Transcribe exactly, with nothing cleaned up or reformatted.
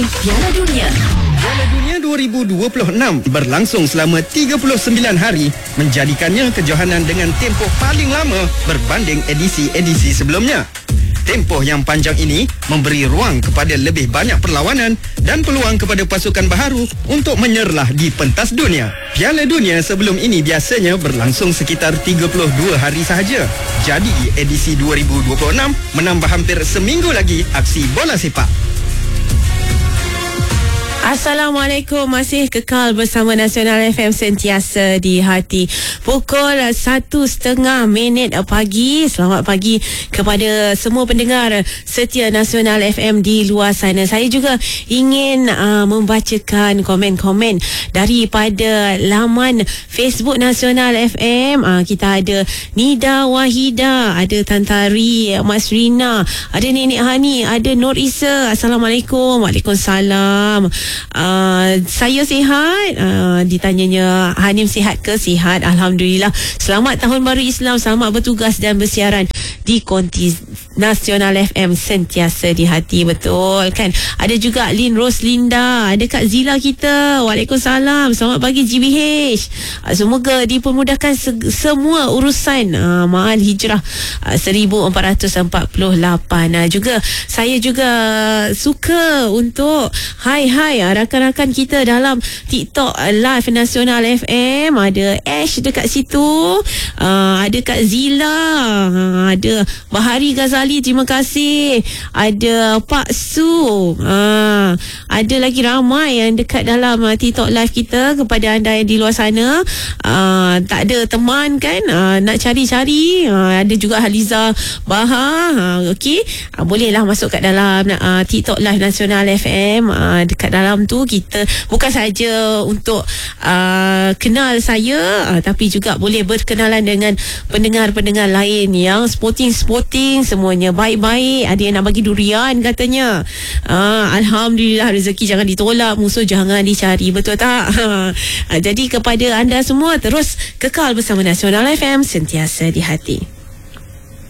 Piala Dunia. Piala Dunia dua ribu dua puluh enam berlangsung selama tiga puluh sembilan hari, menjadikannya kejohanan dengan tempoh paling lama berbanding edisi-edisi sebelumnya. Tempoh yang panjang ini memberi ruang kepada lebih banyak perlawanan dan peluang kepada pasukan baharu untuk menyerlah di pentas dunia. Piala Dunia sebelum ini biasanya berlangsung sekitar tiga puluh dua hari sahaja. Jadi edisi dua ribu dua puluh enam menambah hampir seminggu lagi aksi bola sepak. Assalamualaikum, masih kekal bersama Nasional F M sentiasa di hati. Pukul satu setengah minit pagi. Selamat pagi kepada semua pendengar setia Nasional F M di luar sana. Saya juga ingin uh, membacakan komen-komen daripada laman Facebook Nasional F M. Uh, kita ada Nida Wahida, ada Tantari Mas Rina, ada Nenek Hani, ada Nur Isa. Assalamualaikum. Waalaikumsalam. Uh, saya sihat. Uh, ditanyanya Hanim sihat ke? Sihat, Alhamdulillah. Selamat Tahun Baru Islam. Selamat bertugas dan bersiaran di konti Nasional F M sentiasa di hati. Betul kan? Ada juga Lin Roslinda, ada Kak Zila kita. Waalaikumsalam. Selamat pagi G B H. uh, Semoga dipermudahkan se- semua urusan uh, Ma'al Hijrah uh, seribu empat ratus empat puluh lapan. uh, Juga saya juga suka untuk Hai hai rakan-rakan kita dalam TikTok live Nasional F M. Ada Ash dekat situ, uh, ada Kak Zila, uh, ada Bahari Ghazali, terima kasih. Ada Pak Su, uh, ada lagi ramai yang dekat dalam uh, TikTok live kita. Kepada anda yang di luar sana, uh, tak ada teman kan, uh, nak cari-cari, uh, ada juga Haliza Bahar. uh, Okey, uh, bolehlah masuk kat dalam uh, TikTok live Nasional F M. uh, Dekat dalam tu kita bukan saja untuk uh, kenal saya, uh, tapi juga boleh berkenalan dengan pendengar-pendengar lain yang sporting-sporting, semuanya baik-baik. Ada yang nak bagi durian katanya. uh, Alhamdulillah, rezeki jangan ditolak, musuh jangan dicari. Betul tak? uh, Jadi kepada anda semua, terus kekal bersama Nasional F M sentiasa di hati.